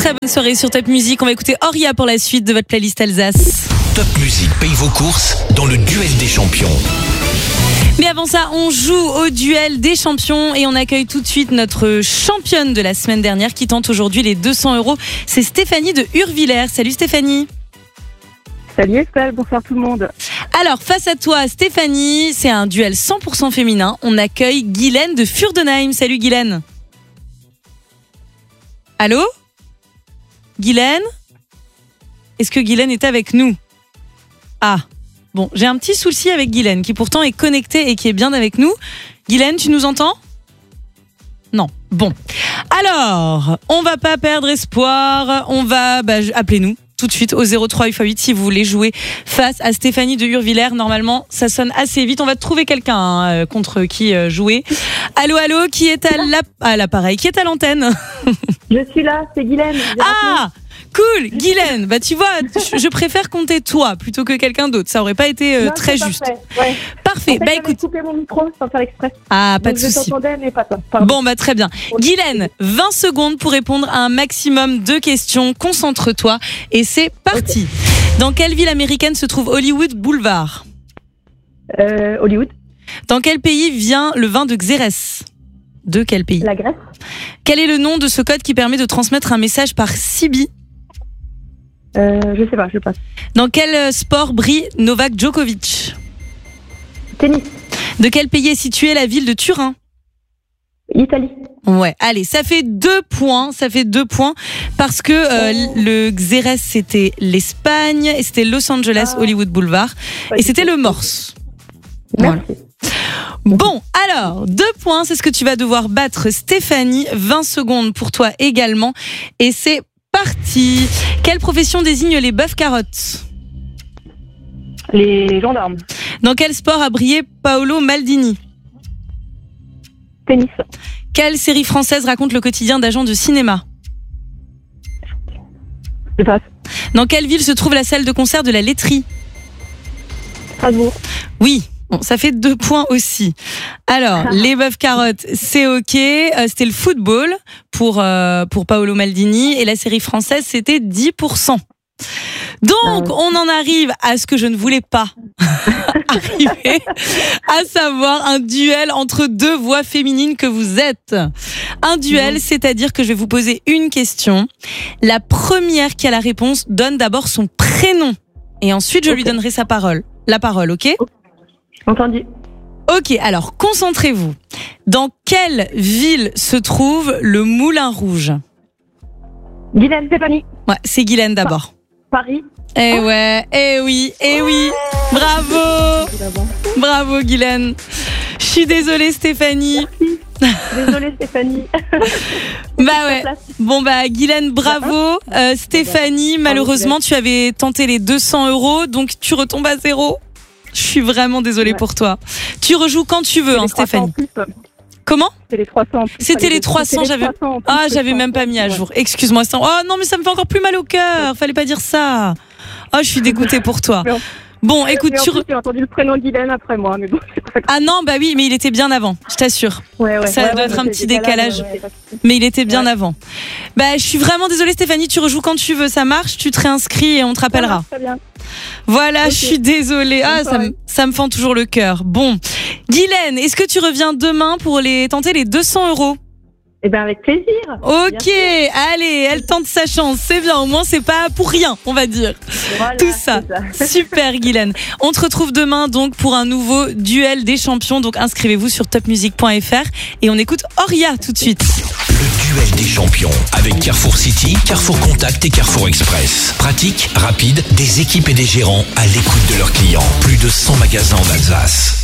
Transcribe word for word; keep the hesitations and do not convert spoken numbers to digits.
très bonne soirée sur Top Music. On va écouter Oria pour la suite de votre playlist Alsace. Top Music paye vos courses dans le duel des champions. Mais avant ça, on joue au duel des champions et on accueille tout de suite notre championne de la semaine dernière qui tente aujourd'hui les deux cents euros. C'est Stéphanie de Hurvillers. Salut Stéphanie. Salut Estelle, bonsoir tout le monde. Alors, face à toi Stéphanie, c'est un duel cent pour cent féminin. On accueille Guylaine de Furdenheim. Salut Guylaine. Allô Guylaine? Est-ce que Guylaine est avec nous? Ah, bon, j'ai un petit souci avec Guylaine qui pourtant est connectée et qui est bien avec nous. Guylaine, tu nous entends? Non. Bon. Alors, on va pas perdre espoir. On va, bah, appelez-nous tout de suite au zéro trois huit huit si vous voulez jouer face à Stéphanie de Hurvillers. Normalement, ça sonne assez vite. On va trouver quelqu'un hein, contre qui euh, jouer. Allô, allô, qui est à, la... à l'appareil? Qui est à l'antenne? Je suis là, c'est Guylaine. Ah, cool, Guylaine. Bah tu vois, je, je préfère compter toi plutôt que quelqu'un d'autre. Ça aurait pas été euh, non, très c'est juste. Parfait. Ouais. Parfait. En fait, bah j'avais écoute. coupé mon micro sans faire exprès. Ah, pas Donc, de souci. Je t'entendais, mais pas toi. Pardon. Bon, bah très bien. Guylaine, vingt secondes pour répondre à un maximum de questions. Concentre-toi et c'est parti. Okay. Dans quelle ville américaine se trouve Hollywood Boulevard? euh, Hollywood. Dans quel pays vient le vin de Xérès? De quel pays? La Grèce. Quel est le nom de ce code qui permet de transmettre un message par C B? euh, Je sais pas, je passe. Dans quel sport brille Novak Djokovic? Tennis. De quel pays est située la ville de Turin? L'Italie. Ouais, allez, ça fait deux points, ça fait deux points parce que euh, oh. le Xérès c'était l'Espagne et c'était Los Angeles ah. Hollywood Boulevard ouais, et c'était le Morse. Merci. Voilà. Bon, alors, deux points, c'est ce que tu vas devoir battre Stéphanie. vingt secondes pour toi également. Et c'est parti. Quelle profession désigne les bœufs carottes? Les gendarmes. Dans quel sport a brillé Paolo Maldini? Tennis. Quelle série française raconte le quotidien d'agents de cinéma? Je passe. Dans quelle ville se trouve la salle de concert de la laiterie? Strasbourg. Oui. Bon, ça fait deux points aussi. Alors, les bœufs carottes, c'est ok. Euh, c'était le football pour euh, pour Paolo Maldini et la série française, c'était dix pour cent. Donc, on en arrive à ce que je ne voulais pas arriver, à savoir un duel entre deux voix féminines que vous êtes. Un duel, c'est-à-dire que je vais vous poser une question. La première qui a la réponse donne d'abord son prénom et ensuite je okay. lui donnerai sa parole. La parole, ok? Entendu. Ok, alors concentrez-vous. Dans quelle ville se trouve le Moulin Rouge? Guylaine, Stéphanie. Ouais, c'est Guylaine d'abord. Paris. Eh ouais, eh oui, eh oui. Bravo. Bravo Guylaine. Je suis désolée Stéphanie. Merci. Désolée Stéphanie. Bah ouais. Bon bah Guylaine, bravo. Euh, Stéphanie, malheureusement tu avais tenté les deux cents euros, donc tu retombes à zéro. Je suis vraiment désolée ouais. pour toi. Tu rejoues quand tu veux, hein, Stéphanie. Comment? C'était les trois cents. C'était les trois cents, j'avais. Ah, j'avais même pas mis à jour. Excuse-moi. Oh non, mais ça me fait encore plus mal au cœur. Fallait pas dire ça. Oh, je suis dégoûtée pour toi. Bon, écoute, mais en tu. Plus, j'ai entendu le prénom de Guylaine après moi, mais bon. Ah non, bah oui, mais il était bien avant. Je t'assure. Ouais, ouais. Ça ouais, doit ouais, être un petit décalage, décalage, ouais, ouais. mais il était bien ouais. avant. Bah, je suis vraiment désolée, Stéphanie. Tu rejoues quand tu veux, ça marche. Tu te réinscris et on te rappellera. Très bien. Voilà, okay. Je suis désolée. Ah, ça me, ça me fend toujours le cœur. Bon, Guylaine, est-ce que tu reviens demain pour les tenter les deux cents euros? Eh bien, avec plaisir. Ok, allez, elle tente sa chance. C'est bien, au moins, c'est pas pour rien, on va dire. Voilà, tout ça. ça. Super, Guylaine. On te retrouve demain, donc, pour un nouveau duel des champions. Donc, inscrivez-vous sur top music point f r et on écoute Oria tout de suite. Le duel des champions avec Carrefour City, Carrefour Contact et Carrefour Express. Pratique, rapide, des équipes et des gérants à l'écoute de leurs clients. Plus de cent magasins en Alsace.